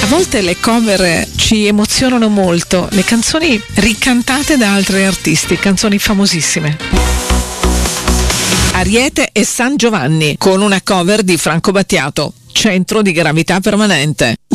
volte le cover ci emozionano molto, le canzoni ricantate da altri artisti, canzoni famosissime. Ariete e San Giovanni con una cover di Franco Battiato, Centro di gravità permanente.